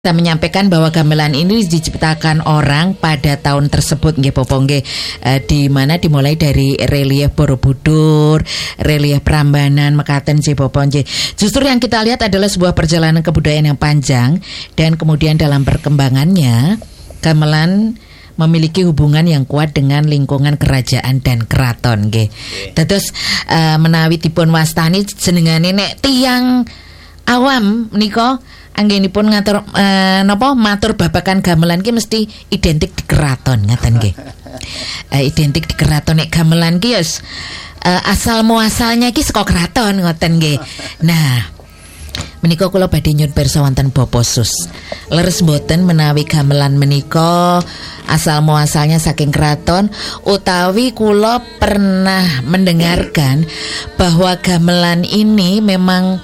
Saya menyampaikan bahwa gamelan ini diciptakan orang pada tahun tersebut nggih Popo nggih, di mana dimulai dari relief Borobudur, relief Prambanan, Mekaten nggih Popo nggih. Justru yang kita lihat adalah sebuah perjalanan kebudayaan yang panjang dan kemudian dalam perkembangannya gamelan memiliki hubungan yang kuat dengan lingkungan kerajaan dan keraton nggih. Terus menawi dipun wastani jenengane nek tiyang awam menika anggenipun ngatur matur babakan gamelan ki mesti identik di keraton ngaten nggih. Identik di keraton nek gamelan ki asal muasalnya ki saka keraton ngoten nggih. Nah, menika kula badhe nyuwun pirsa wonten Bapak Sus. Leres mboten menawi gamelan menika asal muasalnya saking keraton utawi kula pernah mendengarkan bahwa gamelan ini memang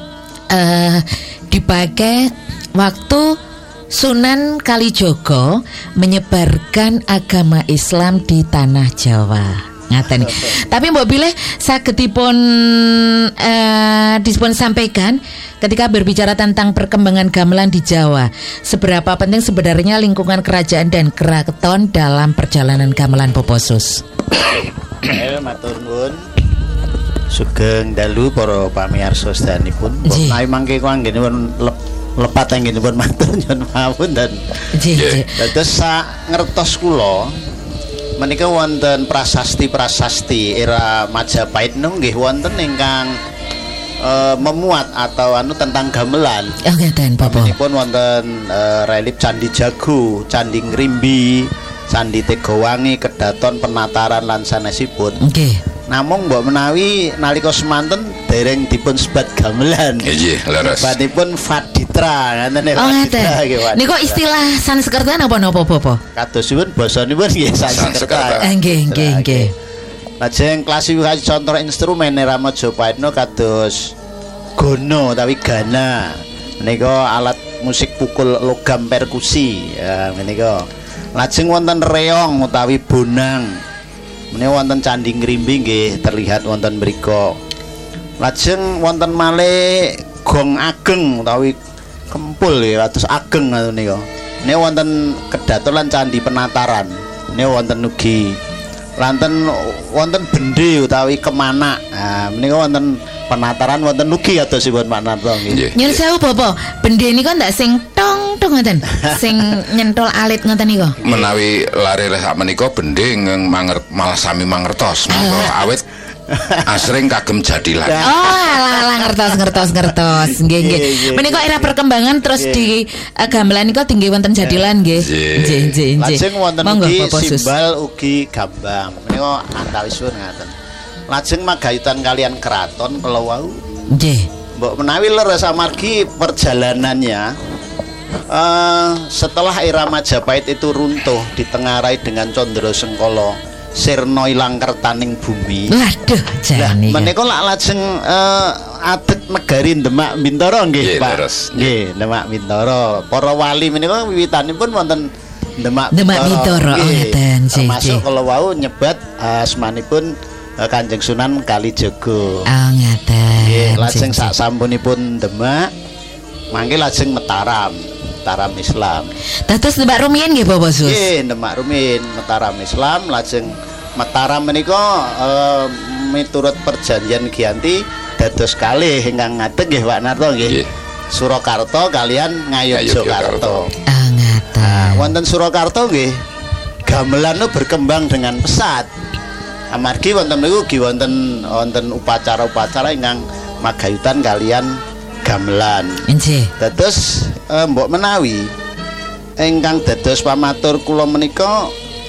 dipakai waktu Sunan Kalijogo menyebarkan agama Islam di tanah Jawa. Ngaten. Tapi mbok bilih sagedipun dipun sampaikan ketika berbicara tentang perkembangan gamelan di Jawa, seberapa penting sebenarnya lingkungan kerajaan dan keraton dalam perjalanan gamelan Poposus? Matur nuwun. Sugeng dalu para pamirsa sedanipun. Menawi mangke anggenipun lepat anggenipun matur nyuwun mawon dan dados sak ngertos kula menika wonten prasasti-prasasti era Majapahit nggih wonten ingkang memuat atau tentang gamelan. Ngeten Bapak. Menipun wonten relief Candi Jago, Candi Ngrimbi, Candi Tegowangi, Kedaton, Penataran lan sanesipun. Nggih. Namung mbok menawi nalika semanten dereng dipun sebat gamelan. Nggih, leres. Sebatipun Faditra ngaten nggih. Oh, niku istilah Sanskerta napa Bapak? Kadosipun basanipun nggih Sanskerta. Nggih. Lajeng klasifikasi contoh instrumen era Majapahit kados gono utawi gana. Menika alat musik pukul logam perkusi. Ya menika. Lajeng wonten reong utawi bonang. Menika wonten Candi Ngrimbi nggih terlihat wonten mriku. Lajeng wonten malih gong ageng utawi kempul ya atus ageng ngoten niku. Menika wonten Kedaton lan Candi Penataran. Menika wonten ugi lanten wonten bendhe utawi kemanak. Nah, menika wonten Penataran wonten ugi adosipun Panarta nggih. Nyun sewu Bapak, bendhe niku ndak sing tong ngoten. Sing nyentol alit ngoten niku. Menawi lare sak menika bendhe malah sami mangertos. Awit asring kagem jadilan. Oh, alah ngertos. Nggih. Menika era perkembangan terus di gamelan niku tinggi wonten jadilan nggih. Nggih. Lajeng wonten ugi simbal ugi gambang. Menika antawisipun ngaten. Lajeng magayutan kalian keraton kala wau. Nggih. Mbok menawi leres amargi perjalanannya setelah era Majapahit itu runtuh ditengarai dengan Condro Sengkolo, sirna ilang kertaning bumi. Waduh, jane. Menika lajeng adet negari Demak Bintoro nggih, Pak. Nggih, Demak Bintoro. Para wali menika wiwitanipun wonten Demak Bintoro. Oh, ngeten. Termasuk kala wau nyebat asmanipun Kanjeng Sunan Kalijogo. Oh, ngeten. Nggih, lajeng sak sampunipun Demak mangke lajeng Mataram Islam. Dados Demak rumiyin nggih Bapak Sus. Nggih, Demak rumiyin Mataram Islam lajeng Mataram menika miturut perjanjian Giyanti dados kalih ingkang ngadeg nggih Pak Narto nggih. Surakarta kalian Ngayogyakarta. Ah ngaten. Nah, wonten Surakarta nggih gamelan berkembang dengan pesat. Amargi wonten niku ugi wonten upacara-upacara ingkang magayutan kalian gamelan. Nggih. Dados mbok menawi ingkang dados pamatur kula menika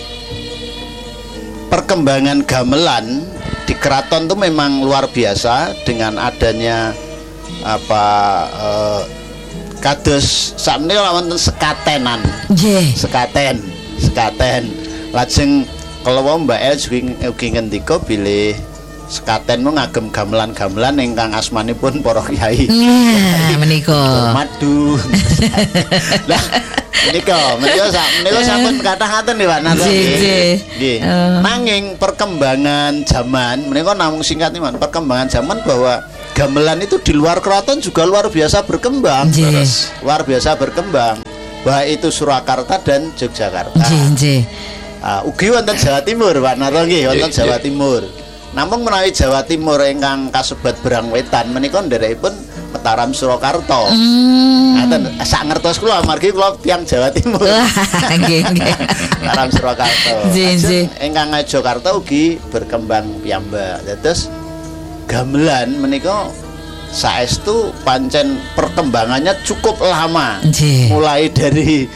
perkembangan gamelan di keraton itu memang luar biasa dengan adanya kados sakmenika wonten sekatenan. Nggih. Sekaten. Lajeng kalau Mbak El ugi ngendika bilih sekaten ngagem gamelan-gamelan ingkang asmanipun para kyai. Nah, menika. Madu. Lah, menika sampun kathah ngaten nggih Pak Narto. Nggih. Nanging perkembangan zaman menika namung singkat niman perkembangan zaman bahwa gamelan itu di luar keraton juga luar biasa berkembang. Luar biasa berkembang. Baik itu Surakarta dan Yogyakarta. Ugi wonten Jawa Timur, Pak Narto nggih, wonten Jawa Timur. Namung menawi Jawa Timur ingkang kasebat Berang Wetan menika nderekipun Mataram Surakarta. Ngaten sak ngertos kula amargi kula tiyang Jawa Timur. Nggih, nggih. Mataram Surakarta. Nggih. Ingkang Yogyakarta ugi berkembang piyambak. Dados gamelan menika saestu pancen perkembangannya cukup lama. Mulai dari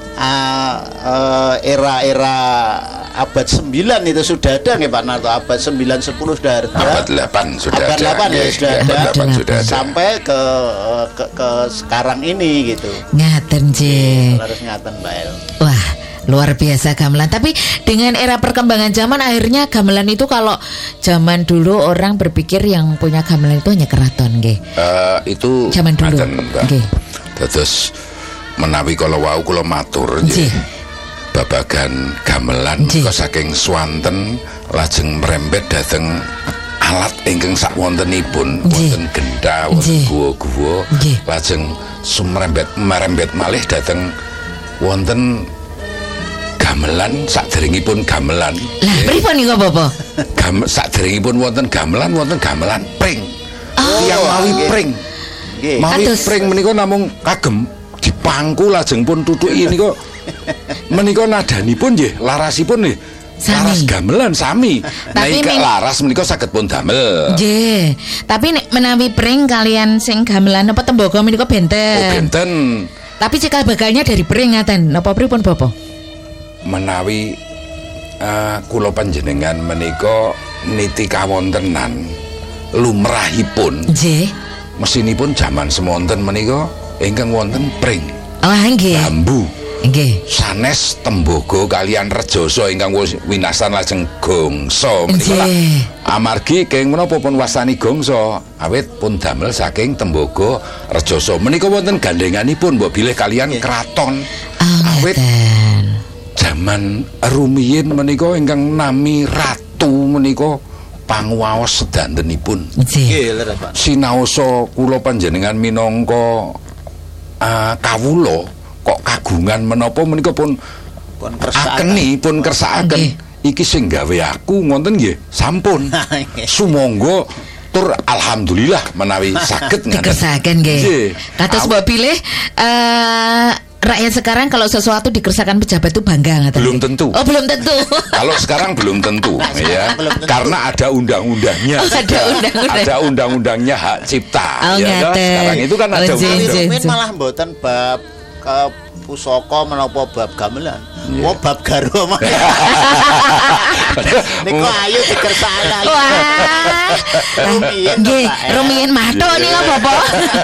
era-era abad 9 itu sudah ada nggih Pak Narto, abad 9 10 sudah ada. Abad 8 sudah abad ada. 8 ya sudah ada. Abad 8 sudah ada. Sampai ke sekarang ini gitu. Ngaten nggih. Harus ngaten Mbak El. Wah, luar biasa gamelan. Tapi dengan era perkembangan zaman akhirnya gamelan itu kalau zaman dulu orang berpikir yang punya gamelan itu hanya keraton nggih. Itu zaman dulu. Nggih. Terus menawi kala wau kula matur nggih. Babagan gamelan menika saking swanten lajeng merembet dhateng alat ingkang sakwontenipun wonten gendha wonten guwa-guwa lajeng merembet malih dhateng wonten gamelan saderengipun gamelan. Lah pripun niku Bapak? Saderengipun wonten gamelan pring. Tiyang mawi pring. Mawi pring menika namung kagem dipangku lajeng pun tutuki niku menika nadanipun nggih larasipun nggih laras gamelan sami. Tapi laras menika saged pun damel. Nggih. Tapi nek menawi pring kalian sing gamelan apa tembaga menika benten. Oh benten. Tapi cikal bakalnya dari pring ngaten. Napa pripun Bapak? Menawi kula panjenengan menika niti kawontenan lumrahipun. Nggih. Mesinipun jaman semonten menika ingkang wonten pring. Oh nggih. Bambu. Nggih. Sanes tembaga kalian rejoso ingkang winasan lajeng gongso menika amargi kenging menapa pun wastani gongso awit pun damel saking tembaga rejoso menika wonten gandenganipun mbok bilih kalian keraton. Awit jaman rumiyin menika ingkang nami ratu menika panguwaos sedantenipun. Nggih, leres Pak. Sinaosa kula panjenengan minangka kawula kok kagungan menapa menika pun kersakaken iki sing gawe aku ngoten nggih sampun sumangga tur alhamdulillah menawi saged dikersakaken nggih. Kados mbok pilih rakyat sekarang kalau sesuatu dikersakan pejabat itu bangga nggak? Belum tentu. Oh belum tentu. Kalau sekarang belum tentu, ya. Karena ada undang-undangnya. Ada undang-undangnya hak cipta. Ya, sekarang itu kan ada undang-undang. Malah mboten bab ke pusaka menapa bab gamelan. Oh bab garwa mah. Niku ayo dikersakaken. Wah. Nggih, rumiyin mato nika Bapak.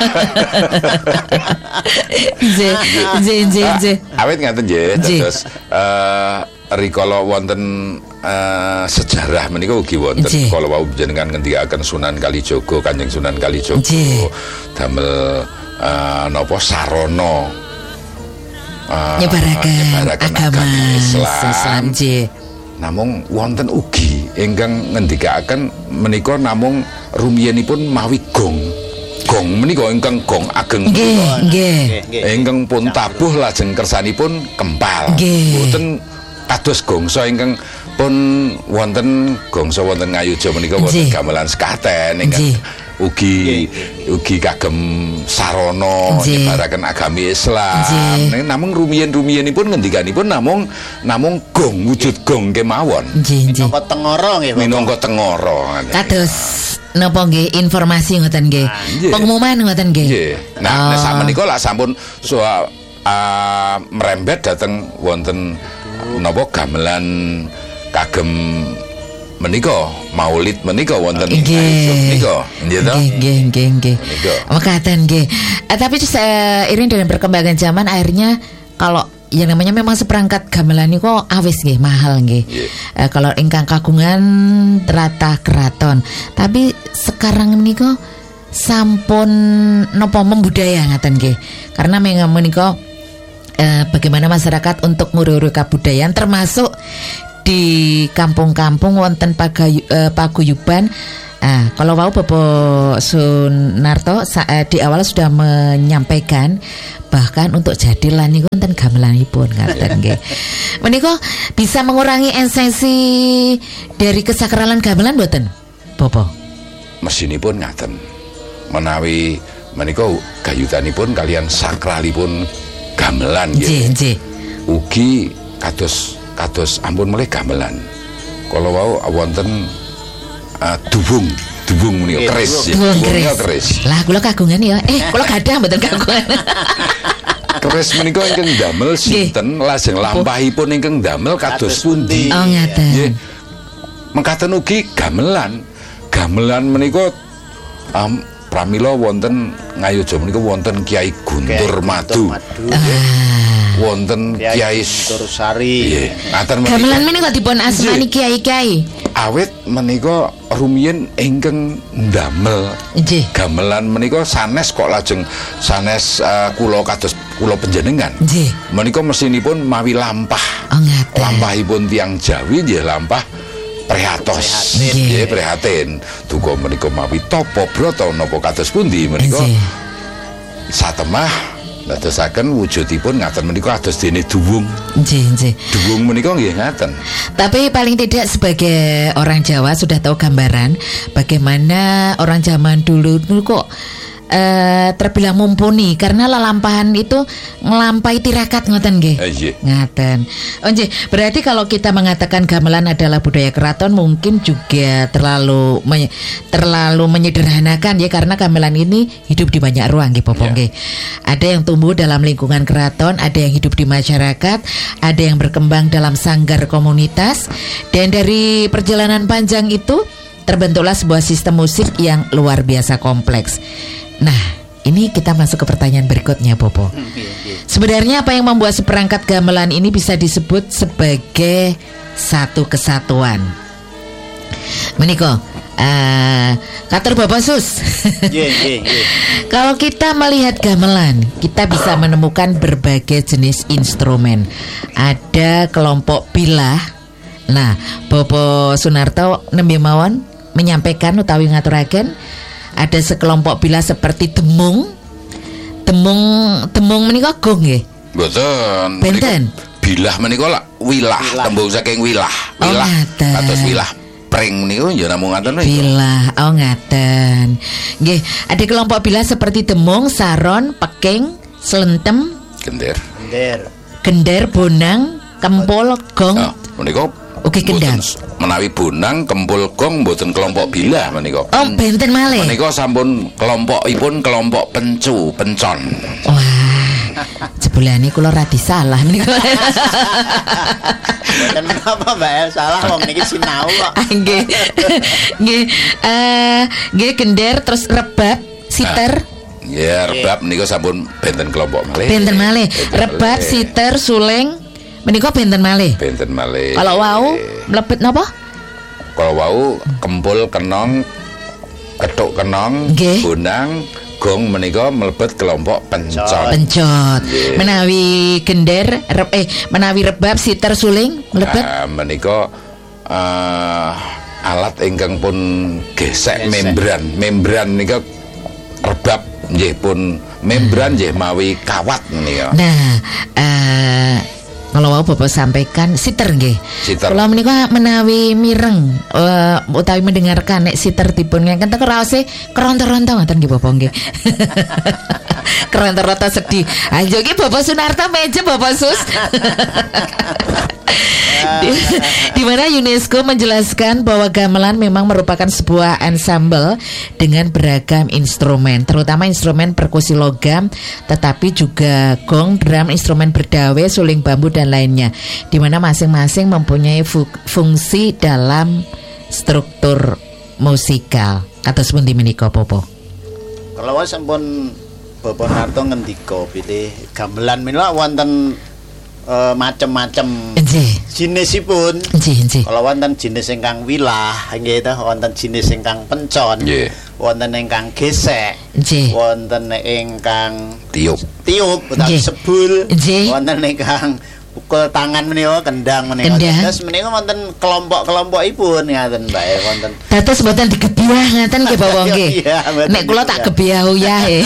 Nggih. Awit ngaten nggih, terus rikala wonten sejarah menika ugi wonten kala wau jenengan ngendikaken Sunan Kalijaga, Kanjeng Sunan Kalijaga damel napa sarana nyebaraken agama Islam. Namung wonten ugi ingkang ngendikaken menika namung rumiyenipun mawi gong. Gong menika ingkang gong ageng nggih. Ingkang pun tabuh lajeng kersanipun kempal. Boten kados gongso ingkang pun wonten gongso wonten Ngayuja menika wonten gamelan sekaten ingkang ugi kagem sarana nyebaraken agami Islam. Namung rumiyin-rumiyenipun ngendikanipun namung gong wujud gong kemawon. Minangka tengara nggih. Minangka tengara. Kados napa nggih informasi ngoten nggih. Pengumuman ngoten nggih. Nah, sakmenika lak sampun merembet dhateng wonten napa gamelan kagem menika maulid menika wonten menika nggih to nggih mekaten nggih. Tapi seiring dengan perkembangan zaman akhirnya kalau yang namanya memang seperangkat gamelan niku awis nggih mahal nggih. Kalau ingkang kagungan tratah keraton tapi sekarang menika sampun napa membudaya ngaten nggih karena menika bagaimana masyarakat untuk nguri-uri kabudayaan termasuk di kampung-kampung wonten paguyuban Kalau mau Bapak Sunarto di awal sudah menyampaikan bahkan untuk jadilan niku wonten gamelanipun ngaten nggih. Menika bisa mengurangi esensi dari kesakralan gamelan mboten, Bapak? Mesinipun ngaten. Menawi menika gayutanipun kalian sakralipun gamelan nggih. Nggih. Ugi kados ampun mulai gamelan. Kalau wau wonten dubung menika keris. Keris. Lah kula kagungan ya. Kula gadah mboten kagungan. Keris menika ingkang damel sinten lajeng lampahipun ingkang damel kados pundi? Oh ngaten. Nggih. Mekaten ugi gamelan. Gamelan menika pramila wonten Ngayoja menika wonten Kiai Guntur Madu. Wonten Kiai Tursari. Nggih. Ngaten menika. Gamelan menika dipun asmani kiai-kiai. Awit menika rumiyin ingkang ndamel. Nggih. Gamelan menika sanes kok lajeng sanes kula kados kula panjenengan. Nggih. Menika mesinipun mawi lampah. Oh ngaten. Lampahipun tiyang Jawi nggih lampah prihatos. Nggih prihatin. Duka menika mawi tapa brata napa kados pundi menika. Satemah dadosaken wujudipun ngaten menika kados dene duwung. Nggih. Duwung menika nggih ngaten. Tapi paling tidak sebagai orang Jawa sudah tahu gambaran bagaimana orang zaman dulu kok terbilang mumpuni karena lelampahan itu ngelampahi tirakat ngoten nggih. Ngaten. Oh nggih, berarti kalau kita mengatakan gamelan adalah budaya keraton mungkin juga terlalu menyederhanakan ya, karena gamelan ini hidup di banyak ruang nggih Bapak nggih. Ada yang tumbuh dalam lingkungan keraton, ada yang hidup di masyarakat, ada yang berkembang dalam sanggar komunitas, dan dari perjalanan panjang itu terbentuklah sebuah sistem musik yang luar biasa kompleks. Nah, ini kita masuk ke pertanyaan berikutnya, Bobo. Sebenarnya apa yang membuat seperangkat gamelan ini bisa disebut sebagai satu kesatuan? Meniko, katur Bapak Sus. Kalau kita melihat gamelan, kita bisa menemukan berbagai jenis instrumen. Ada kelompok bilah. Nah, Bobo Sunarto nembe mawon menyampaikan utawi ngaturaken ada sekelompok bilah seperti demung menika gong nggih. Mboten. Benten. Bilah menika lak wilah, tembung saking wilah. Wilah kados wilah pring niku ya namung ngaten niku. Bilah, ngaten. Nggih, ada kelompok bilah seperti demung, saron, peking, slentem, gender, bonang, kempul, gong. Menika Oke kendang. Menawi bonang, kempul, gong mboten kelompok bilah menika. Oh, benten malih. Menika sampun kelompokipun kelompok pencon. Wah. Jebulane kula radi salah menika. Mboten menapa Mbak El salah wong niki sinau kok. Nggih. Nggih gender terus rebab, siter. Ya, rebab menika sampun benten kelompok malih. Benten malih. Rebab, siter, suling menika benten malih. Benten malih. Kalau wau mlebet napa? Kalau wau kempul kenong, ketuk kenong, bonang, gong menika mlebet kelompok pencot. Menawi gender, menawi rebab, siter, suling mlebet. Menika alat ingkang pun gesek membran nika rebab nggih pun membran nggih mawi kawat menika. Nah, kalau mau Bapak sampaikan siter nggih. Kalau menika menawi mireng utawi mendengarkan nek siter dipun ngenten raose keronto-ronto ngoten nggih Bapak nggih. Keronto-ronto sedih. Ayo iki Bapak Sunarto meja Bapak Sus. Di mana UNESCO menjelaskan bahwa gamelan memang merupakan sebuah ensemble dengan beragam instrumen, terutama instrumen perkusi logam, tetapi juga gong, drum, instrumen berdawe, suling bambu dan lainnya, di mana masing-masing mempunyai fungsi dalam struktur musikal. Kados pundi menika Popo? Kalau sampun Bapak Narto ngendika pilih gamelan menika wonten macam-macam jinisipun. Kalau wonten jenis ingkang wilah nggih ta, wonten jenis ingkang pencon, wonten ingkang gesek, wonten ingkang tiup utawi sebul, wonten ingkang pukul tangan menika kendang menika. Terus menika wonten kelompok-kelompokipun ngaten Mbak wonten. Dados mboten digebyah ngaten nggih Bapak nggih. Nek kula tak gebyah uyahe.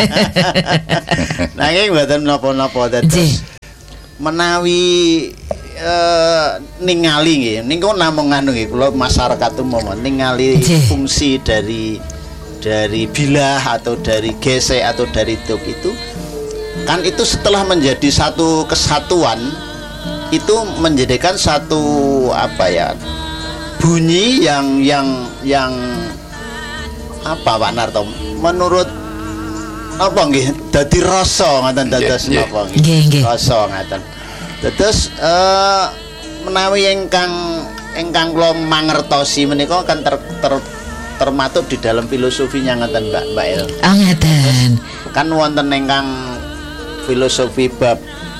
Nanging mboten napa-napa dados menawi ningali nggih niku namung anu nggih kula masyarakat umum ningali fungsi dari bilah atau dari gesek atau dari duk itu kan itu setelah menjadi satu kesatuan itu menjadikan satu apa ya bunyi yang apa Pak Narto menurut apa nggih dadi rasa ngaten dados napa nggih rasa ngaten dados menawi ingkang kula mangertosi menika kan termaktub di dalam filosofinya ngaten Mbak El. Oh ngaten. Kan wonten ingkang filosofi bab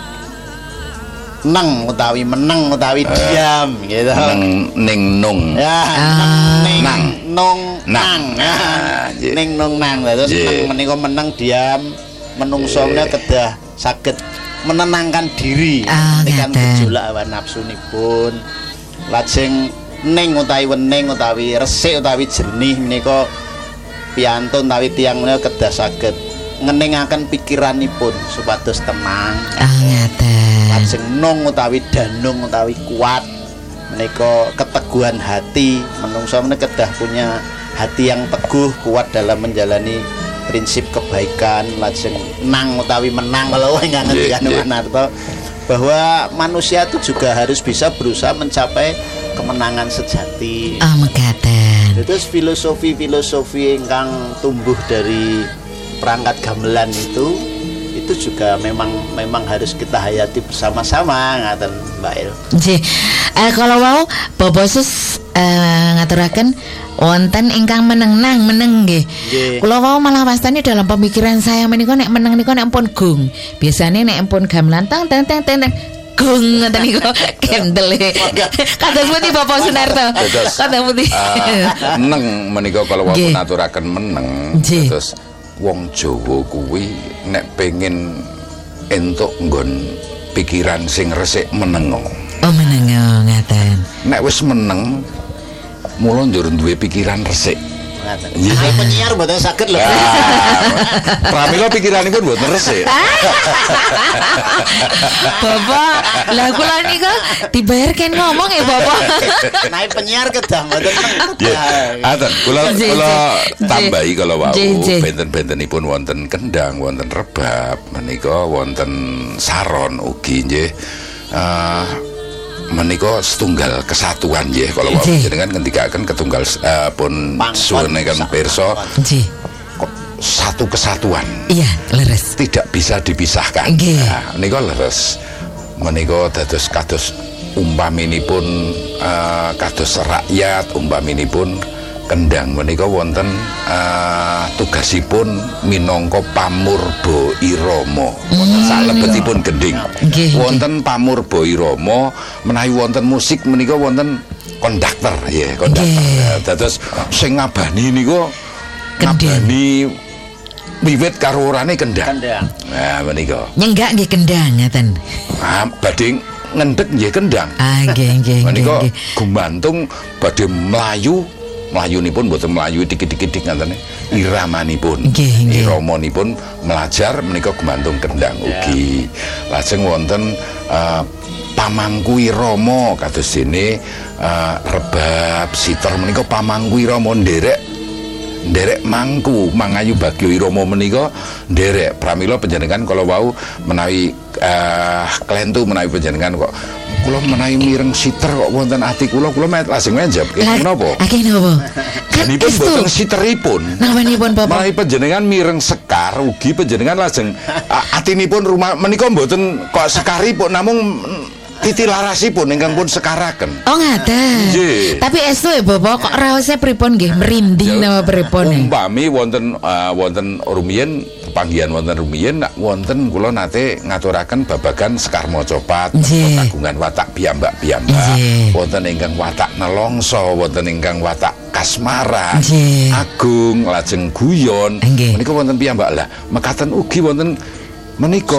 neng utawi meneng utawi diam gitu. Ning nung. Ya, nang nung nang. Ning nung nang. Terus menika meneng diam menungso kedah saged menenangkan diri tekan gejolak hawa nafsunipun. Lajeng ning utawi wening utawi resik utawi jernih menika piantun utawi tiyang menika kedah saged ngeningaken pikiranipun supados tenang. Ngaten. Lajeng nung utawi danung utawi kuat menika keteguhan hati menungso menika kedah punya hati yang teguh kuat dalam menjalani prinsip kebaikan. Lajeng nang utawi menang kalau ingkang ngendikaken Narto bahwa manusia itu juga harus bisa berusaha mencapai kemenangan sejati. Mekaten. Terus filosofi ingkang tumbuh dari perangkat gamelan itu juga memang harus kita hayati bersama-sama ngaten Mbak El. Nggih. Kalau wau Bobosus ngaturaken wonten ingkang meneng nggih. Kula wau malah wastani dalam pemikiran saya menika nek meneng niku nek ampun gung. Biasane nek ampun gamelan teng gung ngoten niku kendele. Kados pundi Bapak Sunarto? Kados pundi? Neng menika kalau wau naturaken meneng terus wong Jawa kuwi nek pengin entuk nggon pikiran sing resik menengo. Oh menengo ngaten. Nek wis meneng mula njur duwe pikiran resik. Ngaten. Penyiar mboten saged lho. Pramila pikiranipun mboten resik. Bapak, lah kula niku dibayarken ngomong ya Bapak. Naik penyiar kedah mboten. Aten kula tambahi kalau wau benten-bentenipun wonten kendang, wonten rebab, menika wonten saron ugi nggih. Menika setunggal kesatuan nggih kalau wau jenengan ngendikaken ketunggal pun suwenekan pirsa satu kesatuan. Iya, leres. Tidak bisa dipisahkan. Nah, menika leres. Menika dados kados umpaminipun kados rakyat umpaminipun kendang menika wonten tugasipun minangka pamurba irama. Wonten salebetipun gending. Wonten pamurba irama menawi wonten musik menika wonten konduktor ya, konduktor. Dados sing ngabani niku ngabani wiwit karo orane kendang. Nah menika. Nyenggak nggih kendang ngaten. Badhe ngendhek nggih kendang. Nggih. Menika gumantung badhe mlayunipun mboten mlayu dikit-dikit ngaten iramanipun. Iramanipun melajar menika gumantung kendang ugi. Lajeng wonten pamangku irama kados dene rebab sitar menika pamangku irama nderek mangku mangayu bagyo irama menika nderek pramila panjenengan kala wau menawi klentu menawi panjenengan kok kula menawi mireng siter kok wonten ati kula lajeng menjawab menapa? Napa? Kanipun boten siteripun. Namanipun Bapak? Menawi panjenengan mireng sekar ugi panjenengan lajeng atinipun rumah menika mboten kok sekaripun namung titilarasipun ingkang pun sekaraken. Oh ngaten. Tapi estu ya Bapak kok raosé pripun nggih merinding napa pripun? Umpami wonten rumiyin panggihan wonten rumiyin wonten kula nate ngaturaken babagan sekar macapat kagungan watak piyambak-piyambak wonten ingkang watak nelongso wonten ingkang watak kasmaran agung lajeng guyon menika wonten piyambak lah mekaten ugi wonten menika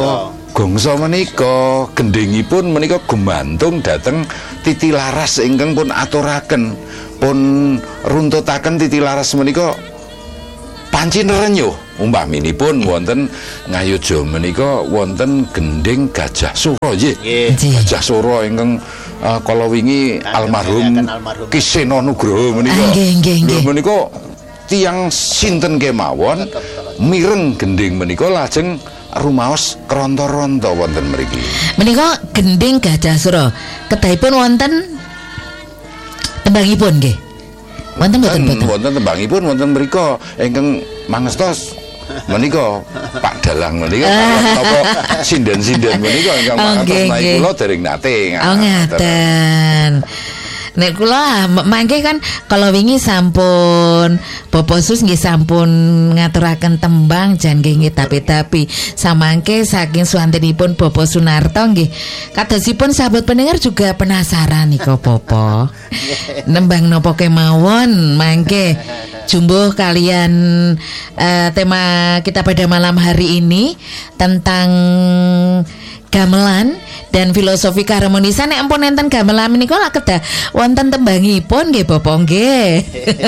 gongso menika gendhingipun menika gumantung dhateng titilaras ingkang pun aturaken pun runtutaken titilaras menika pancen renyuh umpaminipun wonten Ngayodya menika wonten gendhing Gajah Sura nggih. Gajah Sura ingkang kala wingi almarhum Kisena Nugroho menika. Lho menika tiyang sinten kemawon mireng gendhing menika lajeng rumaos keronto-ronto wonten mriki. Menika gendhing Gajah Sura kedahipun wonten tembangipun nggih. Wonten tembangipun wonten mriku ingkang mangestos menika Pak Dalang menika napa sinden-sinden menika ingkang mangestos naik kula dereng nate. Oh ngaten. Nek kula mangke kan kalau wingi sampun Bapak Sus nggih sampun ngaturaken tembang jan nggih tapi samangke saking swantenipun Bapak Sunarto nggih kadosipun sahabat pendengar juga penasaran nika Bapak nembang napa kemawon mangke jumbuh kalian tema kita pada malam hari ini tentang gamelan dan filosofi keharmonisan. Nek ampun enten gamelan menika lak kedah wonten tembangipun nggih Bapak nggih.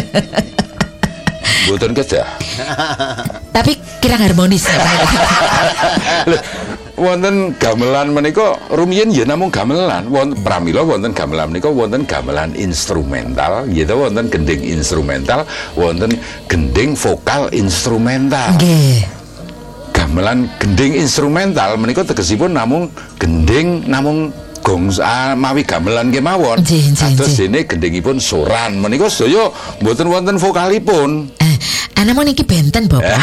Mboten kedah. Tapi kirang harmonis. Wonten gamelan menika rumiyin ya namung gamelan. Wonten pramila wonten gamelan menika wonten gamelan instrumental, gitu wonten gending instrumental, wonten gending vokal instrumental. Nggih. Gamelan gending instrumental menika tegesipun namung gending namung gongsa mawi gamelan kemawon. Kados dene gendingipun soran menika sedaya mboten wonten vokalipun. Ana niki benten Bapak.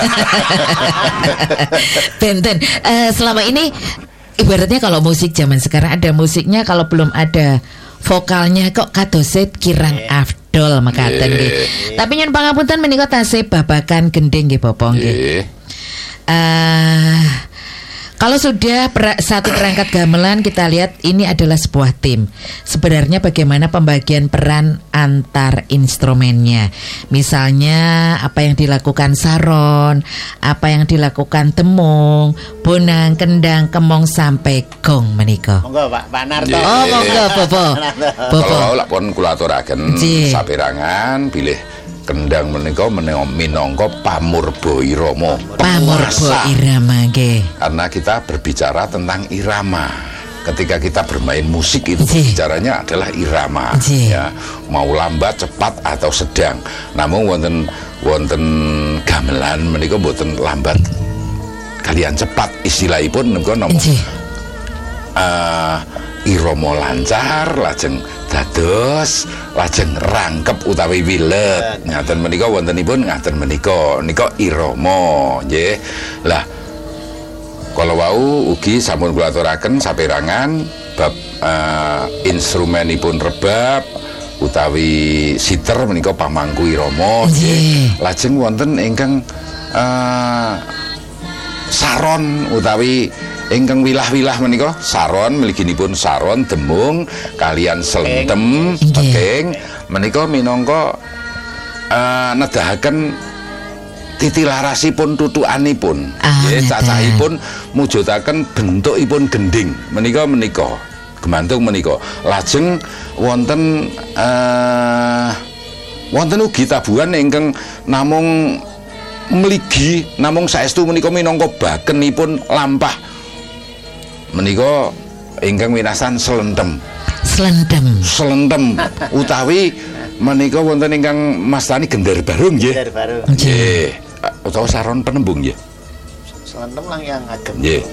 Benten. Selama ini ibaratnya kalau musik zaman sekarang ada musiknya kalau belum ada vokalnya kok kadose kirang afdol mekaten nggih. Tapi nyun pangapunten menika tasih babagan gending nggih Bapak nggih. Kalau sudah satu perangkat gamelan kita lihat ini adalah sebuah tim. Sebenarnya bagaimana pembagian peran antar instrumennya. Misalnya apa yang dilakukan saron, apa yang dilakukan temung, bonang, kendang, kemong sampai gong menika. Monggo Pak Narto. Oh monggo Bobo. Kalau lak pun kula aturaken saperangan bilih kendang menika minangka pamurba irama. Pamurba irama nggih. Karena kita berbicara tentang irama. Ketika kita bermain musik itu bicaranya adalah irama, ya. Mau lambat, cepat atau sedang. Namun wonten gamelan menika mboten lambat kalian cepat istilahipun menika napa? Irama lancar lajeng dados lajeng rangkep utawi wilet ngaten menika wontenipun ngaten menika irama nggih. Lah kala wau ugi sampun kula aturaken saperangan bab instrumenipun rebab utawi siter menika pamangku irama nggih. Lajeng wonten ingkang saron utawi ingkang wilah-wilah menika saron mliginipun saron demung kalian selentem peking menika minangka nedahaken titilarasipun tutukanipun nggih cacahipun mujudaken bentukipun gending menika gemantung menika lajeng wonten ugi tabuhan ingkang namung mligi namung saestu menika minangka bakenipun lampah menika ingkang winasan selendem utawi menika wonten ingkang mastani gender barung nggih. Nggih. Utawa saron penembung nggih. Selendem lang yang agem. Nggih.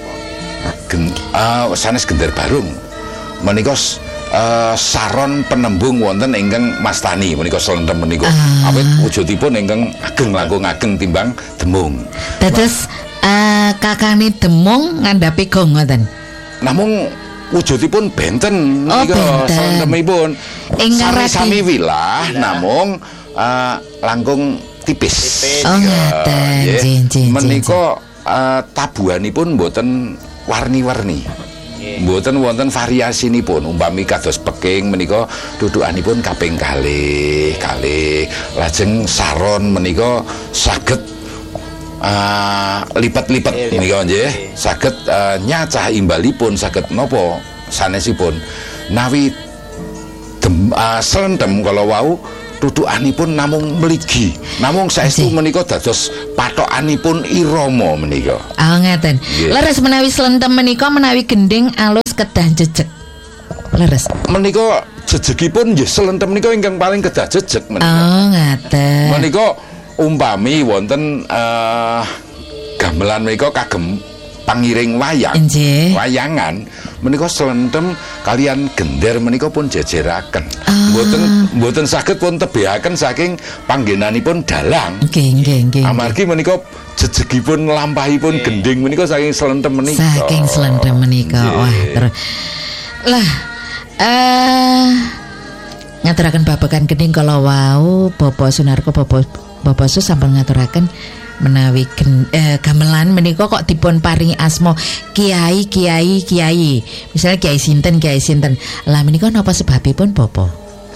Sanes gender barung. Menika saron penembung wonten ingkang mastani menika selendem menika. Awit wujudipun ingkang ageng langkung ageng timbang demung. Dados kakane demung ngandhapi gong ngoten. Namung wujudipun benten menika selendemipun sami-sami wilah namung langkung tipis. Oh ngaten. Menika tabuhanipun mboten warni-warni. Mboten wonten variasinipun. Umpami kados peking menika dudukanipun kaping kalih. Lajeng saron menika saged lipat-lipat menika nggih saged nyacah imbalipun saged napa sanesipun nawi slentem kala wau tutukanipun namung mligi namung saestu menika dados patokanipun irama menika. Ngeten. Leres menawi slentem menika menawi gending alus kedah jejeg. Leres. Menika jejegipun nggih slentem menika ingkang paling kedah jejeg menika. Ngaten. Menika umpami wonten gamelan menika kagem pangiring wayang. Wayangan menika slentem kalian gender menika pun jejeraken. Mboten saged pun tebehaken saking panggenanipun dalang. Nggih. Amargi menika jejegipun lampahipun gending menika saking slentem menika. Saking slentem menika. Wah, terus lah ngaturaken babagan gending kala wau Bapak Sunarko Bapak Sus sampun ngaturaken menawi gamelan menika kok dipun paringi asma kiai. Misalnya kiai sinten. Lah menika napa sebabipun Bapak?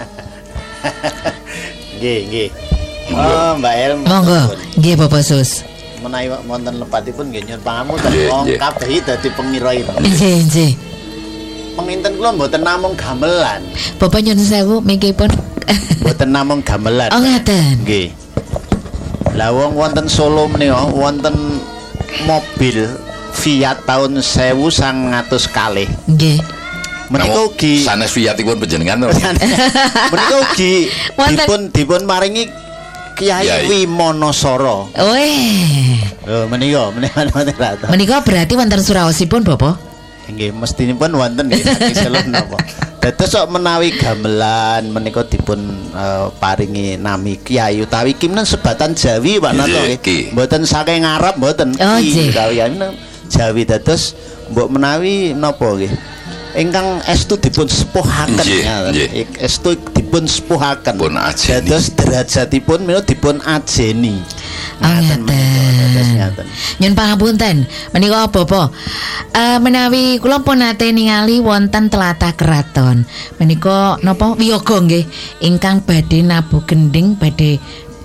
Nggih. Oh, Mbak El. Monggo. Nggih Bapak Sus. Menawi wonten lepatipun nggih nyuwun pangapunten wong kabeh dadi pengira-ira. Nggih. Penginten kula mboten namung gamelan. Bapak nyuwun sewu mengkipun. Mboten namung gamelan. Oh ngaten. Nggih. Lah wong wonten Solo menika wonten mobil Fiat tahun 1900 kalih. Nggih. Menika ugi sanes Fiatipun panjenengan. Menika ugi dipun maringi Kyai Wimonasara. Menika menika berarti wonten suraosipun Bapak? Nggih, mestinipun wonten nggih saking napa. Dados sok menawi gamelan menika dipun paringi nami Kyai utawi kimnen sebatan Jawi wanata nggih. Mboten saking Arab mboten. Utawi Jawi dados mbok menawi napa nggih. Ingkang estu dipun sepuhaken. Estu dipun sepuhaken. Dados derajatipun menika dipun ajeni. Nyun pangapunten menika Bapak menawi kula pun nate ningali wonten tlatah keraton menika napa wiyaga nggih ingkang badhe nabuh gending badhe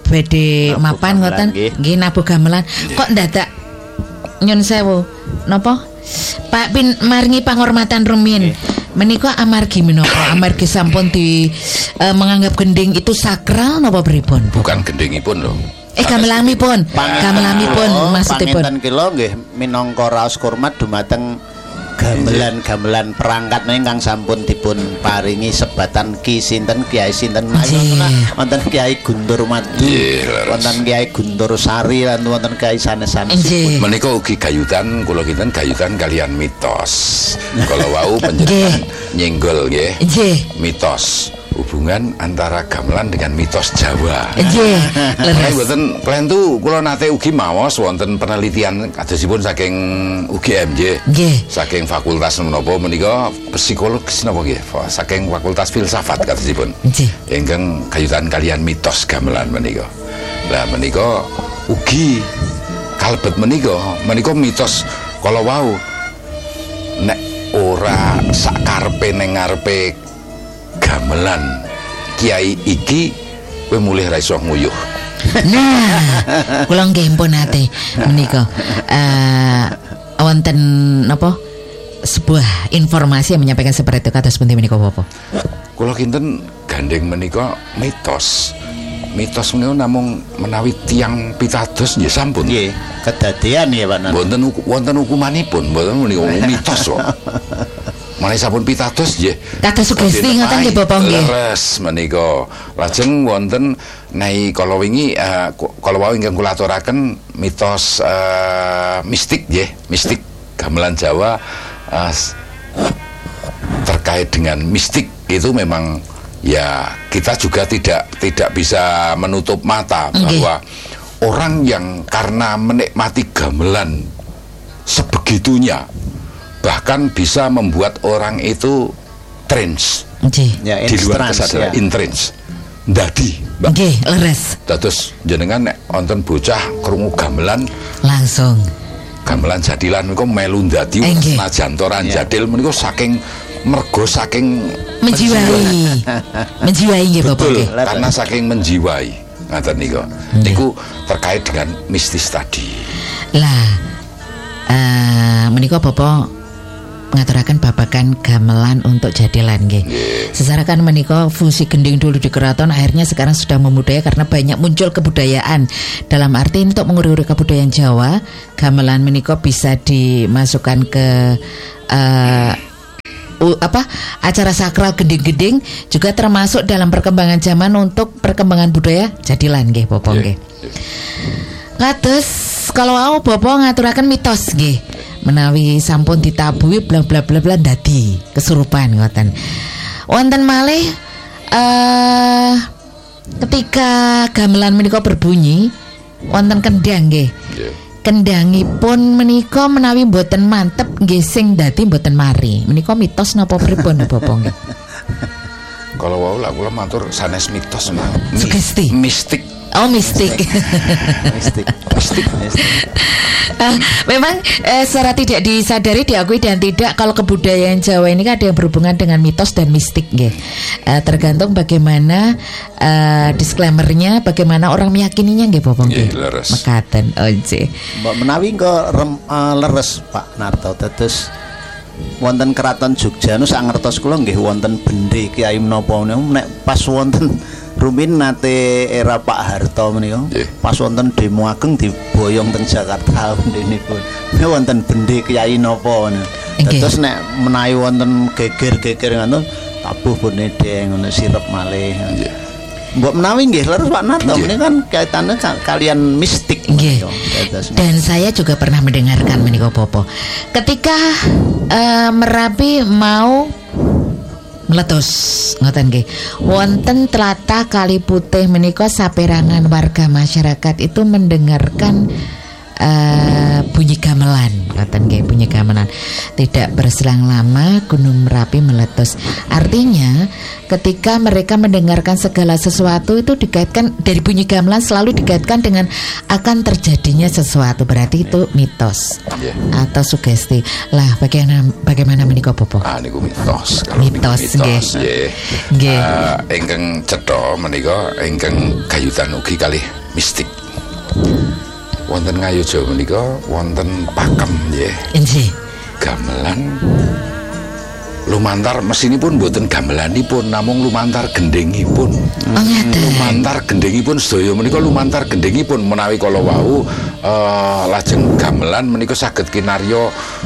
mapan ngoten nggih nabuh gamelan kok ndadak nyun sewu napa Pak Pin maringi panghormatan rumiyin menika amargi menapa amargi sampun di menganggap gending itu sakral napa pripun bukan gendingipun lho gamelanipun maksudipun panginten kula nggih minangka raos hormat dumateng gamelan-gamelan perangkat ingkang sampun dipun paringi sebatan Ki sinten Kyai sinten wonten Kyai Guntur Madu wonten Kyai Guntur Sari lan wonten Kyai sanes-sanesipun menika ugi gayutan kula kinten gayutan kalian mitos kala wau panjenengan nyenggol nggih mitos hubungan antara gamelan dengan mitos Jawa. Nggih. Mboten plentu kula nate ugi maos wonten penelitian kadosipun saking UGM nggih. Saking fakultas menapa menika psikologis napa nggih? Saking fakultas filsafat kadosipun. Nggih. Ingkang kayutan kalian mitos gamelan menika. Lah menika ugi kalebet menika mitos kala wau nek ora sakarepe ning ngarepe gamelan kiai iki kowe mulih ra iso nguyuh. Nah, kula nggih pun nate menika wonten napa sebuah informasi yang menyampaikan seperti itu kados pundi menika Bapak. Kula kinten gandeng menika mitos menika namung menawi tiyang pitados nggih sampun. Nggih, kedadean ya Pak. Wonten hukumanipun, mboten menika mitos kok. Mane sampun pitados nggih. Kados sugesti ngoten nggih Bapak nggih. Leres menika. Lajeng wonten nai kala wingi kala wau ingkang kula aturaken mitos mistik nggih, mistik gamelan Jawa terkait dengan mistik itu memang ya kita juga tidak bisa menutup mata bahwa orang yang karena menikmati gamelan sebegitunya bahkan bisa membuat orang itu trance di luar kesadaran trance ndadi nggih leres dados jenengan nek wonten bocah krungu gamelan langsung gamelan jadilan niku melu ndadi senajan toran jadil menika saking mergo saking menjiwai nggih Bapak nggih karena saking menjiwai ngaten niku terkait dengan mistis tadi. Lah menika Bapak ngaturaken babagan gamelan untuk jadilan nggih. Sesarakan menika fungsi gending dulu di keraton akhirnya sekarang sudah memudaya karena banyak muncul kebudayaan. Dalam arti untuk menguri-uri kebudayaan Jawa, gamelan menika bisa dimasukkan ke acara sakral gending-gending juga termasuk dalam perkembangan zaman untuk perkembangan budaya jadilan nggih Bapak nggih. Kados kalau aku Bapak ngaturaken mitos nggih. Menawi sampun ditabuhi bla bla bla bla dadi kesurupan ngoten. Wonten malih ketika gamelan menika berbunyi wonten kendang nggih. Kendangipun menika menawi mboten mantep nggih sing dadi mboten mari. Menika mitos napa pripun Bapak nggih? Kalau wau lah kula matur sanes mitos mah. Sugesti. Mistik. Oh mistik. Mistik. Memang secara tidak disadari diakui dan tidak kalau kebudayaan Jawa ini kan ada yang berhubungan dengan mitos dan mistik nggih. Tergantung bagaimana disclaimernya, bagaimana orang meyakininya nggih Bapak nggih. Mekaten oje. Mbak menawi kok leres Pak Narto tetes wonten keraton Jogja nu sak ngertos kula nggih wonten bendhe Kyai menapa nek pas wonten rumin nate era Pak Harto menika pas wonten demo ageng diboyong teng Jakarta nipun wonten bendhe Kyai napa terus nek menawi wonten geger-geger ngono tabuh bone deng ngono sirep malih mbok menawi nggih leres Pak Narto ini kan kaitannya kalian mistik nggih. Dan saya juga pernah mendengarkan menika Popo ketika Merapi mau meletus ngoten nggih wonten tlatah Kali Putih menika saperangan warga masyarakat itu mendengarkan bunyi gamelan ngoten nggih bunyi gamelan. Tidak berselang lama Gunung Merapi meletus. Artinya ketika mereka mendengarkan segala sesuatu itu dikaitkan dari bunyi gamelan selalu dikaitkan dengan akan terjadinya sesuatu, berarti itu mitos atau sugesti. Lah bagaimana menika Popo? Niku mitos. Mitos nggih. Nggih. Ingkang cetha menika ingkang gayutan ugi kalih mistik. Wonten Ngayogya menika wonten pakem nggih. Nggih. Gamelan lumantar mesinipun mboten gamelanipun namung lumantar gendengipun. Lumantar gendengipun sedaya menika lumantar gendengipun menawi kala wau lajeng gamelan menika saged kinarya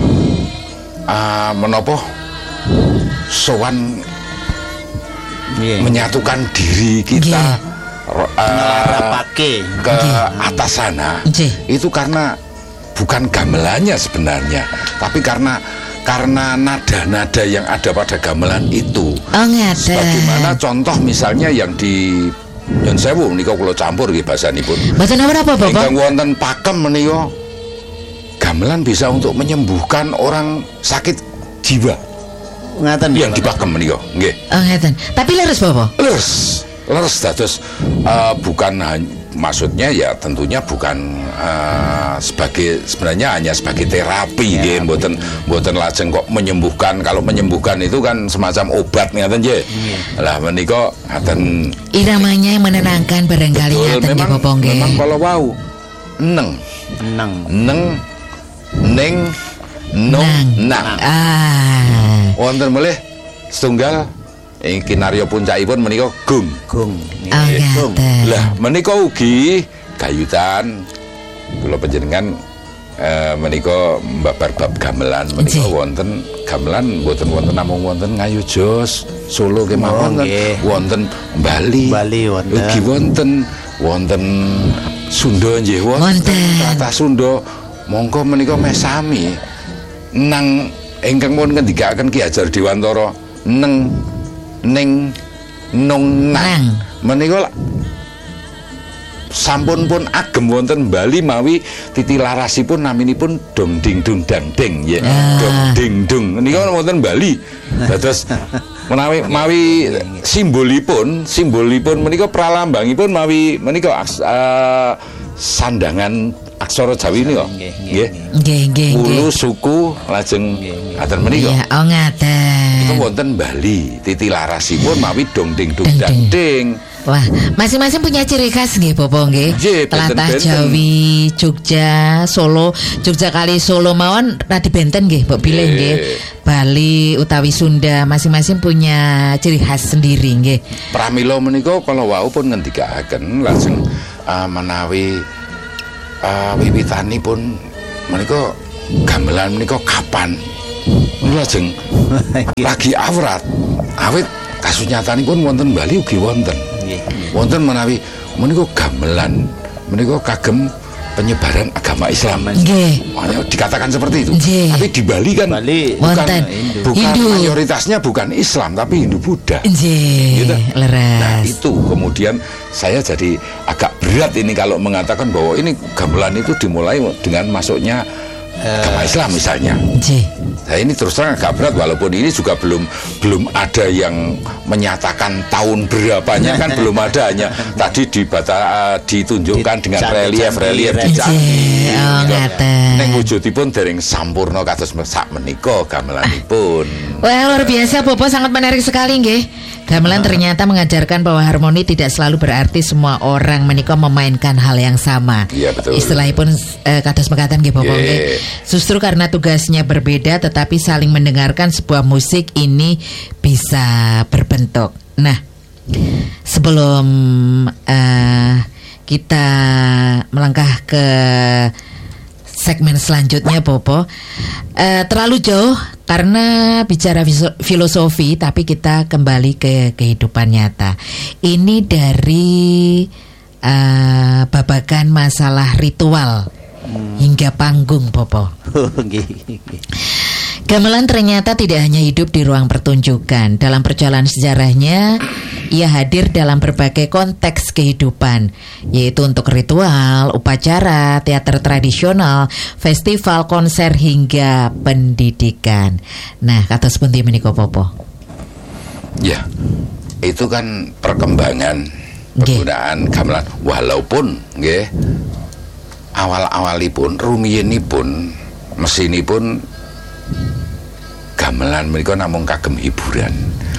menapa sowan menyatukan diri kita ke atas sana. Itu karena bukan gamelannya sebenarnya, tapi karena nada-nada yang ada pada gamelan itu. Sebagaimana contoh misalnya yang di Nyon Sewu menika kula campur nggih basanipun. Mboten apa Bapak? Ingkang wonten pakem menika gamelan bisa untuk menyembuhkan orang sakit jiwa. Ngaten yang dipakem menika nggih. Ngaten. Tapi leres Bapak? Leres dados bukan maksudnya ya tentunya bukan sebenarnya hanya sebagai terapi nggih mboten lajeng kok menyembuhkan. Kalau menyembuhkan itu kan semacam obat ngaten nggih. Lah menika ngaten iramanya yang menenangkan barangkali ngaten nggih Bapak nggih. Memang kalau wau neng wonten melih setunggal kinarya puncakipun menika gung. Lah menika ugi gayutan kula panjenengan menika mbabar bab gamelan menika wonten gamelan mboten wonten namung wonten Ngayogya Solo kemawon wonten Bali ugi wonten Sunda nggih wonten tlatah Sunda mongko menika meh sami nang ingkang pun ngendikaken Ki Hajar Dewantara neng menika sampun pun agem wonten Bali mawi titilarasipun naminipun dong ding dung dang ding ya dong ding dung menika wonten Bali dados mawi simbolipun menika pralambangipun mawi menika sandangan aksara Jawi niku nggih ulu suku lajeng ngaten menika ngaten itu wonten Bali titilarasipun mawi dong ding dung dang ding Wah, masing-masing punya ciri khas nggih Bopo nggih. Tlatah Jawi, Jogja, Solo, Jogja kali Solo mawon radi benten nggih, mbok pilih nggih. Bali utawi Sunda masing-masing punya ciri khas sendiri nggih. Pramila menika kala wau pun ngendikaken lajeng menawi wiwitanipun menika gamelan menika kapan? Lajeng lagi awrat awit kasunyatanipun wonten Bali ugi wonten. Wonten menawi menika gamelan menika kagem penyebaran agama Islam. Nggih. Dikatakan seperti itu. Nggih. Tapi di Bali kan bukan Hindu. Mayoritasnya bukan Islam tapi Hindu Buddha. Nggih. Gitu. Leres. Nah, itu kemudian saya jadi agak berat ini kalau mengatakan bahwa ini gamelan itu dimulai dengan masuknya agama Islam misalnya. Nah ini terus terang agak berat walaupun ini juga belum ada yang menyatakan tahun berapanya kan belum ada, hanya tadi ditunjukkan dengan relief dicari. Neng wujudipun dereng sampurna kados sak menika gamelanipun. Wah luar biasa Bopo, sangat menarik sekali nggih. Gamelan ternyata mengajarkan bahwa harmoni tidak selalu berarti semua orang menika memainkan hal yang sama. Iya betul. Istilahipun kados mekaten nggih Bopo nggih. Justru karena tugasnya berbeda tetapi saling mendengarkan sebuah musik ini bisa berbentuk. Nah, sebelum kita melangkah ke segmen selanjutnya Bopo, terlalu jauh karena bicara filosofi, tapi kita kembali ke kehidupan nyata. Ini dari babagan masalah ritual hingga panggung Bopo. Gamelan ternyata tidak hanya hidup di ruang pertunjukan. Dalam perjalanan sejarahnya, ia hadir dalam berbagai konteks kehidupan, yaitu untuk ritual, upacara, teater tradisional, festival, konser, hingga pendidikan. Nah, kados pundi menika Popo? Ya, itu kan perkembangan penggunaan gamelan. Walaupun nggih awal-awalipun rumiyinipun mesinipun gamelan menika namung kagem hiburan.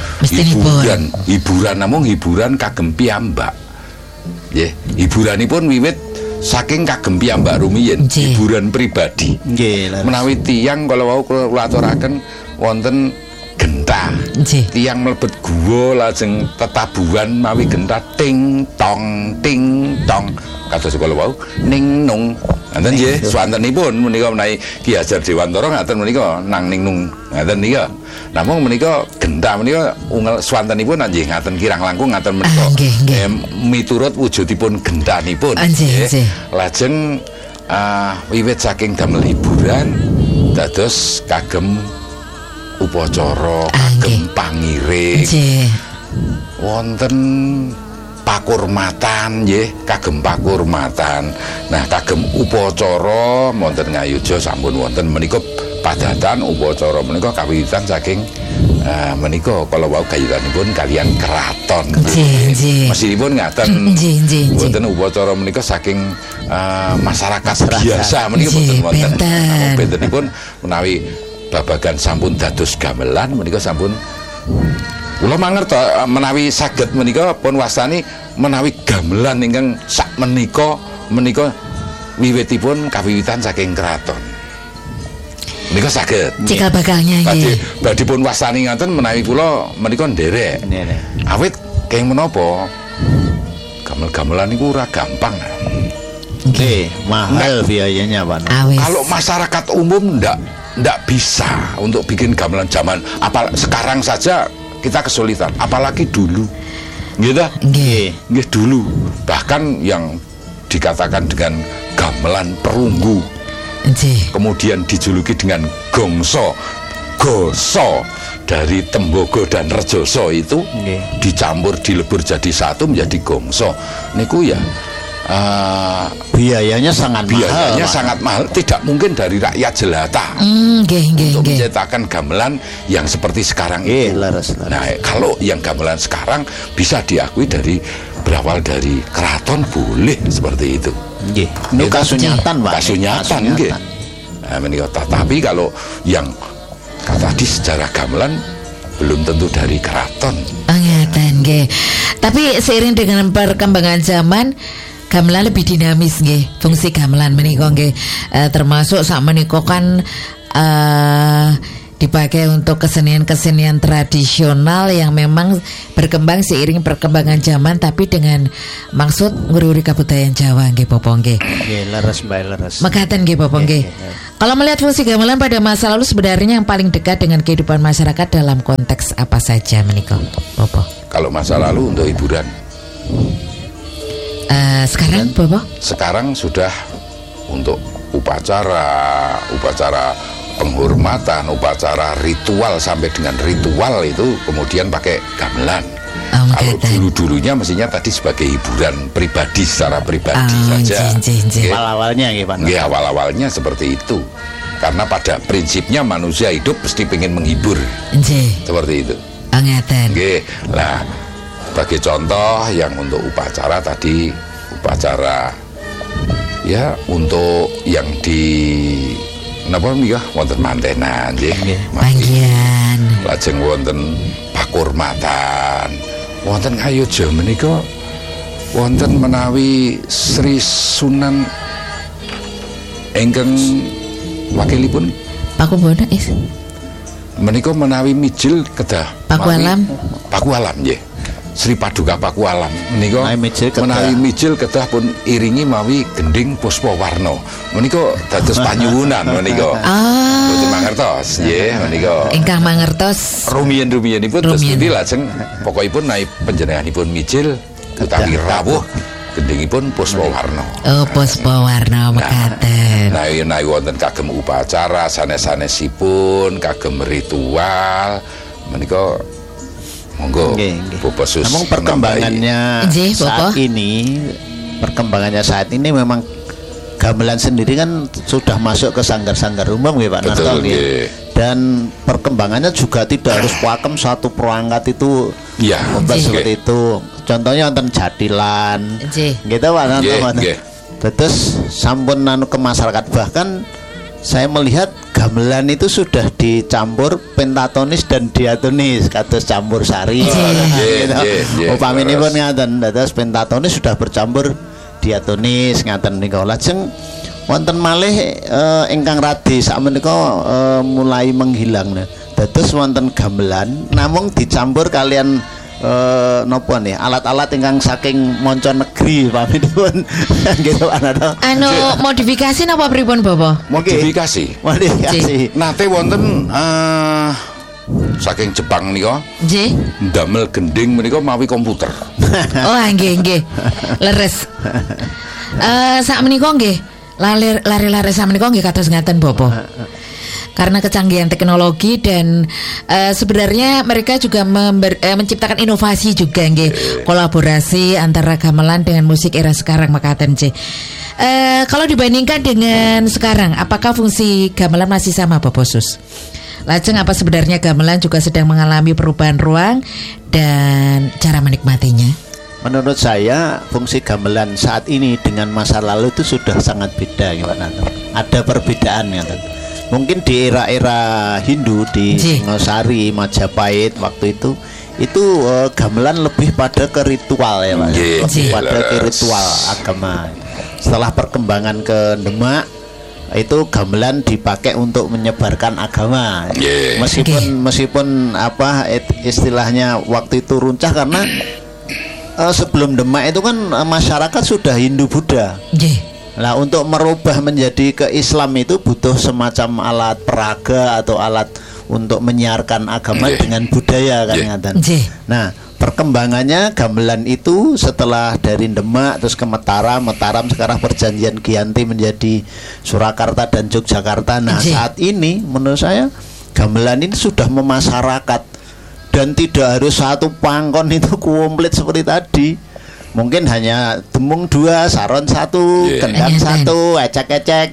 Hiburan namung hiburan kagem piyambak. Nggih, hiburanipun wiwit saking kagem piyambak rumiyin, hiburan pribadi. Nggih. Menawi tiyang kalau wau kula aturaken wonten gentah. Tiyang mlebet guwa lajeng tetabuhan mawi gentah ting tong kados kala wau ning nung. Ngaten nggih, swantenipun menika menawi Ki Hajar Dewantara ngaten menika nang ning nung. Ngaten nika. Namung menika gentah menika ungel swantenipun nggih ngaten kirang langkung ngaten menika. Miturut wujudipun gentahipun. Lajeng wiwit saking damel hiburan dados kagem upacara, kagem pangiring. Wonten pakurmatan nggih, kagem pakurmatan. Nah, kagem upacara wonten ngayuja sampun wonten menika padatan upacara menika kawiwitan saking menika kala wau gayutanipun kalian keraton. Mesinipun ngaten. Wonten upacara menika saking masyarakat biasa menika boten wonten. Bentenipun menawi babagan sampun dados gamelan menika sampun kula mangertos menawi saged menika pun wastani menawi gamelan ingkang sak menika wiwitipun kawiwitan saking keraton. Menika saged. Cikal bakalnya nggih. Badhe pun wastani ngaten menawi kula menika nderek. Awit kenging menapa gamel-gamelan niku ora gampang. Nggih, mahal biayanya Pak. Kalau masyarakat umum ndak bisa untuk bikin gamelan zaman sekarang saja kita kesulitan, apalagi dulu. Nggih dulu. Bahkan yang dikatakan dengan gamelan perunggu. Kemudian dijuluki dengan gongso. Goso dari Tembogo dan Rejoso itu dicampur dilebur jadi satu menjadi gongso. Niku ya biayanya sangat mahal, tidak mungkin dari rakyat jelata untuk menciptakan gamelan yang seperti sekarang itu. Nah, kalau yang gamelan sekarang bisa diakui berawal dari keraton boleh seperti itu. Ini kasunyatan Pak. Kasunyatan nggih. Nah, tapi kalau yang tadi sejarah gamelan belum tentu dari keraton. Ngeten nggih. Tapi seiring dengan perkembangan zaman, gamelan lebih dinamis nggih. Fungsi gamelan menika nggih termasuk sak menika kan dipakai untuk kesenian-kesenian tradisional yang memang berkembang seiring perkembangan zaman, tapi dengan maksud ngururi kebudayaan Jawa nggih Bapak nggih. Nggih, leres Mbak, leres. Mekaten nggih Bapak nggih. Kalau melihat fungsi gamelan pada masa lalu sebenarnya yang paling dekat dengan kehidupan masyarakat dalam konteks apa saja menika Bapak? Kalau masa lalu untuk hiburan. Sekarang Bapak? Sekarang sudah untuk upacara penghormatan, upacara ritual sampai dengan ritual itu kemudian pakai gamelan. Kalau dulu-dulunya mestinya tadi sebagai hiburan pribadi, secara pribadi saja. Awal-awalnya nggih Pak. Nggih, awal-awalnya seperti itu. Karena pada prinsipnya manusia hidup mesti pengen menghibur. Seperti itu. Nggih. Lah, sebagai contoh yang untuk upacara tadi, upacara ya untuk yang di napa menika wonten mantenan nggih. Panggian. Lajeng wonten pakurmatan. Wonten Ngayodya menika wonten menawi Sri Sunan ingkang wakilipun Pakubono is. Menika menawi mijil kedah Pakualam nggih. Sri Paduka Pakualam menika menawi mijil kedah pun iringi mawi gending Puspawarna. Menika dados panyuwunan menika. Boten mangertos nggih menika. Ingkang mangertos Rumiyin-rumiyinipun terus pundi lajeng pokokipun naik panjenenganipun mijil utawi rawuh gendingipun Puspawarna. Puspawarna mekaten. Nah wonten kagem upacara sanes-sanesipun kagem ritual menika monggo Bapak Sus. Namun perkembangannya saat ini memang gamelan sendiri kan sudah masuk ke sanggar-sanggar umum nggih Pak Narto nggih. Dan perkembangannya juga tidak harus pakem satu perangkat itu seperti itu. Contohnya wonten jatilan. Gitu Pak Narto. Terus sampun ke masyarakat, bahkan saya melihat gamelan itu sudah dicampur pentatonis dan diatonis kados campur sari. Upaminipun ngaten, dados pentatonis sudah bercampur diatonis ngaten nika. Lajeng wonten malih ingkang radi sakmenika mulai menghilang. Dados wonten gamelan namung dicampur kalian napa nih alat-alat ingkang saking manca negeri paminipun gitu modifikasi napa pripun Bapak? Modifikasi. Nate wonten saking Jepang nika nggih ndamel gending menika mawi komputer. Nggih leres. Sak menika nggih lare-lare sak menika nggih kados ngaten Bapak. Karena kecanggihan teknologi dan sebenarnya mereka juga menciptakan inovasi juga nggih, kolaborasi antara gamelan dengan musik era sekarang makaten C. Kalau dibandingkan dengan sekarang, apakah fungsi gamelan masih sama Bapak Sus? Lajeng apa sebenarnya gamelan juga sedang mengalami perubahan ruang dan cara menikmatinya? Menurut saya fungsi gamelan saat ini dengan masa lalu itu sudah sangat beda gimana? Ada perbedaan ya. Mungkin di era-era Hindu di Singosari, Majapahit waktu itu gamelan lebih pada ke ritual ya Pak. Pada ke ritual agama. Setelah perkembangan ke Demak itu gamelan dipakai untuk menyebarkan agama. Meskipun apa istilahnya waktu itu runcah karena sebelum Demak itu kan masyarakat sudah Hindu Buddha. Nah untuk merubah menjadi ke Islam itu butuh semacam alat peraga atau alat untuk menyiarkan agama dengan budaya kan ngaten. Nah perkembangannya gamelan itu setelah dari Demak terus ke Mataram sekarang perjanjian Giyanti menjadi Surakarta dan Yogyakarta. Nah saat ini menurut saya gamelan ini sudah memasyarakat dan tidak harus satu pangkon itu komplit seperti tadi. Mungkin hanya demung 2, saron 1, kendang 1, ecek-ecek.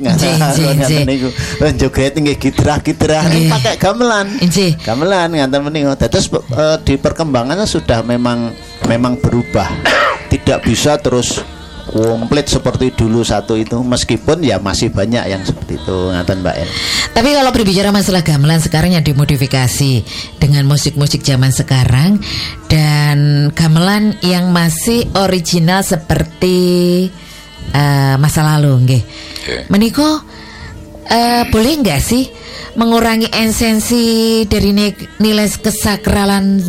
Joget nggih gidrah-gidrah pakai gamelan. Gamelan ngaten menika. Terus di perkembangannya sudah memang berubah. Tidak bisa terus komplit seperti dulu satu itu, meskipun ya masih banyak yang seperti itu, ngaten Mbak En. Tapi kalau berbicara masalah gamelan sekarang yang dimodifikasi dengan musik-musik zaman sekarang dan gamelan yang masih original seperti masa lalu nggih. Meniko boleh nggak sih mengurangi esensi dari nilai kesakralan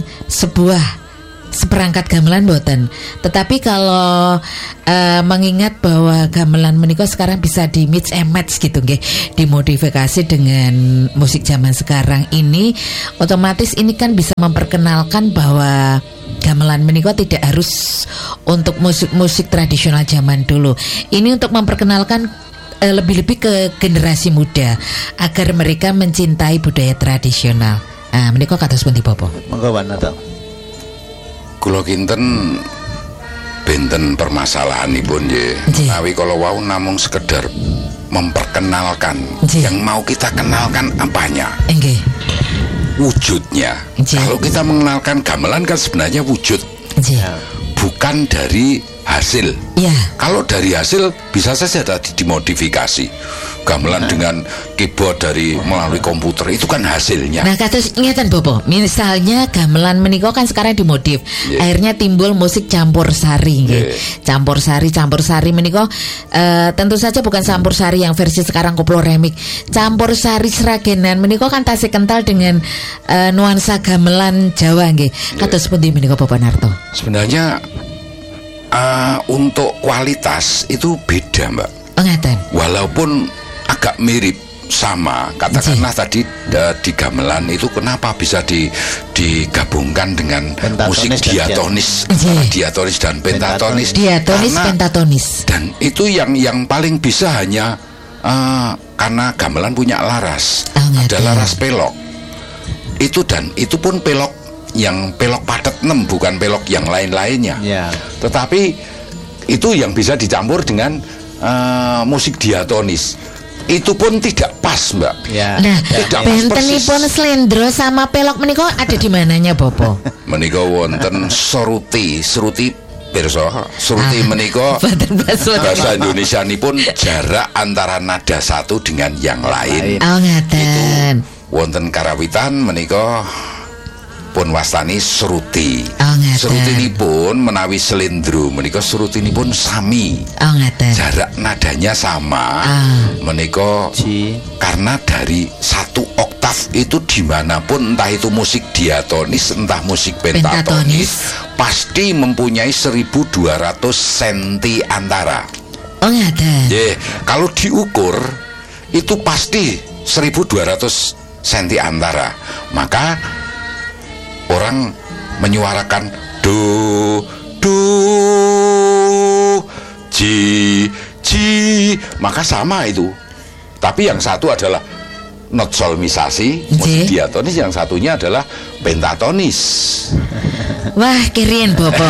seperangkat gamelan boten. Tetapi kalau mengingat bahwa gamelan menika sekarang bisa di mix and match gitu nggih, dimodifikasi dengan musik zaman sekarang ini, otomatis ini kan bisa memperkenalkan bahwa gamelan menika tidak harus untuk musik-musik tradisional zaman dulu. Ini untuk memperkenalkan lebih-lebih ke generasi muda agar mereka mencintai budaya tradisional. Menika kados pundi Bapak? Monggo Wanata. Kula kinten benten permasalahanipun nggih. Menawi kala wau namung sekedar memperkenalkan. Yang mau kita kenalkan apanya? Nggih. Wujudnya. Kalau kita mengenalkan gamelan kan sebenarnya wujud. Bukan dari hasil. Ya. Kalau dari hasil bisa saja tadi dimodifikasi. Gamelan dengan keyboard dari melalui komputer itu kan hasilnya. Nah, kados ngeten Bobo, misalnya gamelan menika kan sekarang dimodif. Akhirnya timbul musik campur sari nggih. Campur sari menika tentu saja bukan campur sari yang versi sekarang koplo remix. Campur sari seragenan menika kan tasih kental dengan nuansa gamelan Jawa nggih. Kados pundi menika Bapak Narto? Sebenarnya untuk kualitas itu beda Mbak. Ngeten. Walaupun agak mirip sama, katakanlah tadi di gamelan itu kenapa bisa digabungkan dengan musik diatonis, diatonis dan pentatonis. Pentatonis. Dan itu yang paling bisa hanya karena gamelan punya laras, ada laras pelok. Itu pun pelok yang pelok padet 6, bukan pelok yang lain-lainnya. Tetapi itu yang bisa dicampur dengan musik diatonis. Itu pun tidak pas Mbak. Nah, bentenipun slendro sama pelok menika ada di mananya Bopo? Menika wonten seruti pirsa. Seruti menika bahasa Indonesia nipun jarak antara nada satu dengan yang lain. Ngaten. Wonten karawitan menika pun wastani seruti. Serutinipun menawi selendro menika serutinipun sami. Jarak nadanya sama. Menika karena dari satu oktav itu dimanapun, entah itu musik diatonis entah musik pentatonis, pasti mempunyai 1200 senti antara. Kalau diukur itu pasti 1200 senti antara. Maka orang menyuarakan do, ji, maka sama itu. Tapi yang satu adalah not solmisasi, musik diatonis, yang satunya adalah pentatonis. Wah, kirian Bopo.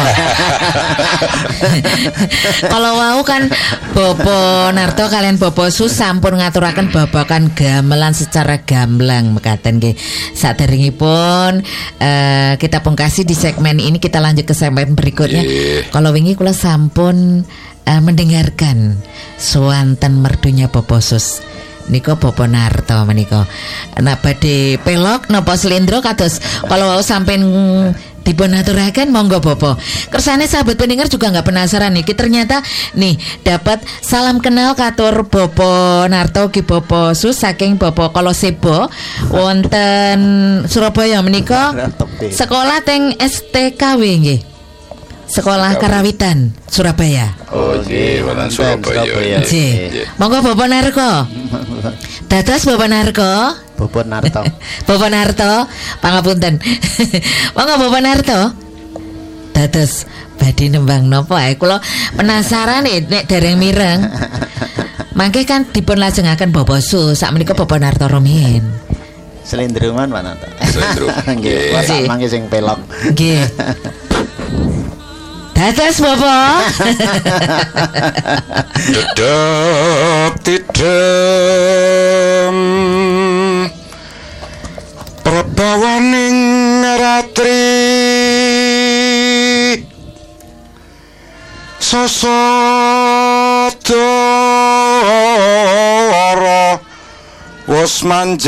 Kalau wau kan Bopo Narto kalian Bopo Sus sampun ngaturaken babakan gamelan secara gamblang mekaten nggih. Saderengipun kita pungkasi di segmen ini, kita lanjut ke segmen berikutnya. Kalau wingi kula sampun mendengarkan swanten merdunya Bopo Sus. Niko Bopo Narto menika. Nah, badhe pelok napa slendro kados kalau wau sampean dipun aturaken monggo Bopo. Kersane sahabat pendengar juga nggak penasaran nih. Ternyata nih dapat salam kenal katur Bopo Narto ki Bopo Sus saking Bopo Kolosebo wonten Surabaya menika. Sekolah teng STKW nggih. Sekolah Karawitan Surabaya. Wonten Surabaya. Monggo Bopo Narko. Dados Bopo Narko. Bopo Narto. Bopo Narto, pangapunten. Monggo Bopo Narto. Dados badhe nembang napa ae kula penasaran nek dereng mireng. Mangke kan dipun lajengaken Bopo Sus sakmenika Bopo Narto rumiyin. Slendroman Pak Narto. Slendro. Nggih, mangke sing pelok. Nggih. Dados Bopo. Dedap tidem perbawaning ratri sosodoro wos